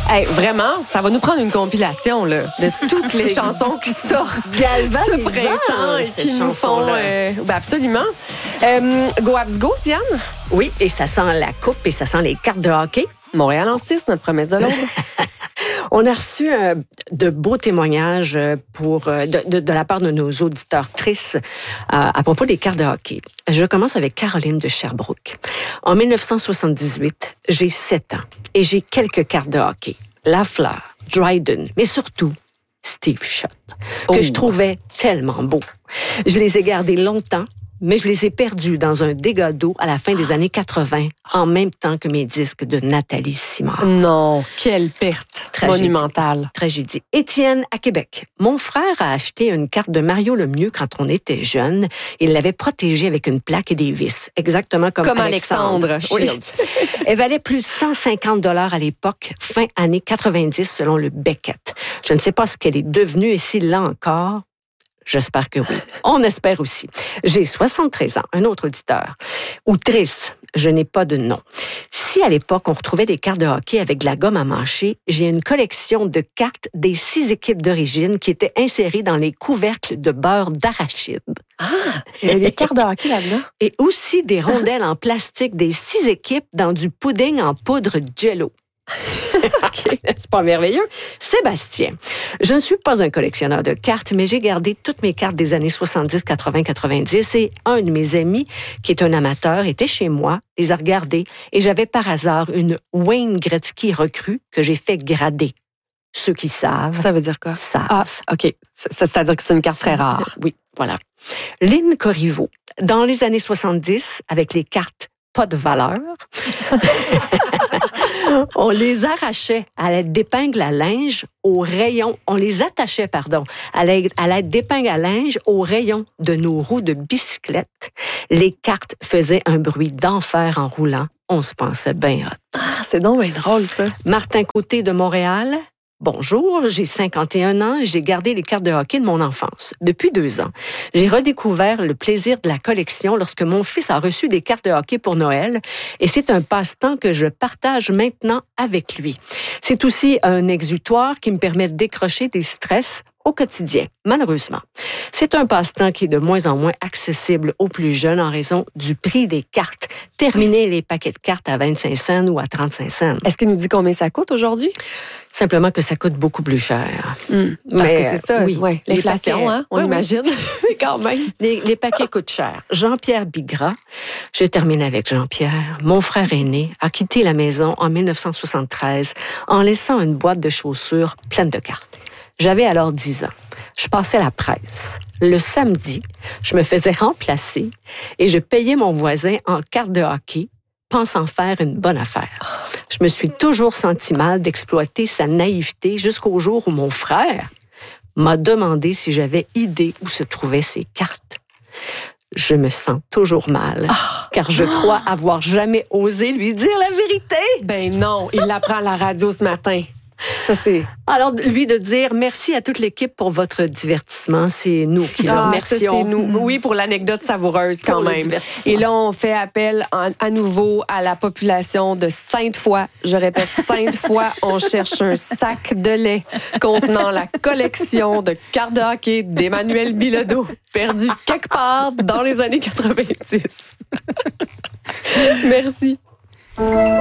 Hey, vraiment, ça va nous prendre une compilation là, de toutes les chansons qui sortent ce printemps et qui nous font... absolument. Go Habs Go, Diane? Oui, et ça sent la coupe et ça sent les cartes de hockey. Montréal en 6, notre promesse de l'autre. On a reçu de beaux témoignages de la part de nos auditeurs-trices à propos des cartes de hockey. Je commence avec Caroline de Sherbrooke. En 1978, j'ai 7 ans et j'ai quelques cartes de hockey. Lafleur, Dryden, mais surtout Steve Shutt, que je trouvais tellement beau. Je les ai gardés longtemps, mais je les ai perdus dans un dégât d'eau à la fin des années 80, en même temps que mes disques de Nathalie Simard. Non, quelle perte monumentale. Tragédie. Étienne, à Québec. Mon frère a acheté une carte de Mario Lemieux quand on était jeune. Il l'avait protégée avec une plaque et des vis, exactement comme Alexandre Shields. Elle valait plus de 150 $ à l'époque, fin années 90, selon le Beckett. Je ne sais pas ce qu'elle est devenue et s'il l'a encore. J'espère que oui. On espère aussi. J'ai 73 ans, un autre auditeur. Outrice, je n'ai pas de nom. Si à l'époque, on retrouvait des cartes de hockey avec de la gomme à mâcher, j'ai une collection de cartes des 6 équipes d'origine qui étaient insérées dans les couvercles de beurre d'arachide. Ah, il y a des cartes de hockey là-dedans. Et aussi des rondelles en plastique des 6 équipes dans du pudding en poudre Jell-O. Okay. C'est pas merveilleux? Sébastien, je ne suis pas un collectionneur de cartes, mais j'ai gardé toutes mes cartes des années 70, 80, 90 et un de mes amis, qui est un amateur, était chez moi, les a regardées et j'avais par hasard une Wayne Gretzky recrue que j'ai fait grader. Ceux qui savent. Ça veut dire quoi? Savent. Ah, OK. C'est-à-dire que c'est une carte très rare. Oui, voilà. Lynn Corriveau, dans les années 70, avec les cartes pas de valeur, on les arrachait à l'aide d'épingles à linge au rayon. On les attachait, à l'aide d'épingles à linge au rayon de nos roues de bicyclette. Les cartes faisaient un bruit d'enfer en roulant. On se pensait bien hot. Ah, c'est donc bien drôle, ça. Martin Côté de Montréal. Bonjour, j'ai 51 ans et j'ai gardé les cartes de hockey de mon enfance. Depuis 2 ans, j'ai redécouvert le plaisir de la collection lorsque mon fils a reçu des cartes de hockey pour Noël et c'est un passe-temps que je partage maintenant avec lui. C'est aussi un exutoire qui me permet de décrocher des stress au quotidien, malheureusement. C'est un passe-temps qui est de moins en moins accessible aux plus jeunes en raison du prix des cartes. Terminer les paquets de cartes à 25 cents ou à 35 cents. Est-ce qu'il nous dit combien ça coûte aujourd'hui? Simplement que ça coûte beaucoup plus cher. Parce que c'est ça, oui. L'inflation, paquets, on imagine. Mais quand même. Les paquets coûtent cher. Jean-Pierre Bigras, je termine avec Jean-Pierre. Mon frère aîné a quitté la maison en 1973 en laissant une boîte de chaussures pleine de cartes. J'avais alors 10 ans. Je passais la presse. Le samedi, je me faisais remplacer et je payais mon voisin en carte de hockey, pensant faire une bonne affaire. Je me suis toujours senti mal d'exploiter sa naïveté jusqu'au jour où mon frère m'a demandé si j'avais idée où se trouvaient ses cartes. Je me sens toujours mal, car je crois avoir jamais osé lui dire la vérité. Ben non, il l'apprend à la radio ce matin. Ça, c'est... Alors, lui de dire merci à toute l'équipe pour votre divertissement. C'est nous qui le remercions. Ça, c'est nous. Oui, pour l'anecdote savoureuse quand même. Et là, on fait appel à nouveau à la population de Sainte-Foy. Je répète, Sainte-Foy, on cherche un sac de lait contenant la collection de cartes de hockey d'Emmanuel Bilodeau, perdu quelque part dans les années 90. Merci.